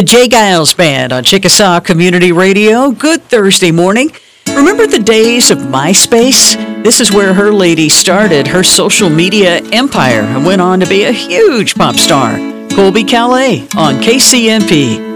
The Jay Giles Band on Chickasaw Community Radio. Good Thursday morning. Remember the days of MySpace? This is where her lady started her social media empire and went on to be a huge pop star. Colby Calais on KCMP.